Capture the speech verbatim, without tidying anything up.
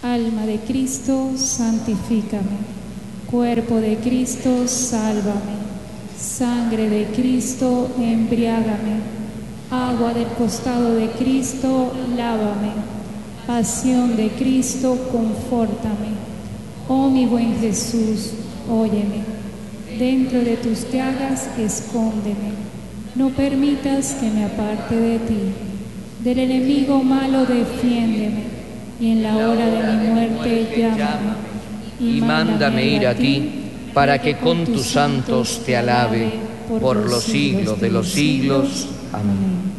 Alma de Cristo, santifícame. Cuerpo de Cristo, sálvame. Sangre de Cristo, embriágame. Agua del costado de Cristo, lávame. Pasión de Cristo, confórtame. Oh mi buen Jesús, óyeme. Dentro de tus llagas, escóndeme. No permitas que me aparte de ti. Del enemigo malo, defiéndeme. Y en la hora de mi muerte, llámame. Y mándame ir a ti, para que con tus santos te alabe por los siglos de los siglos. Amén.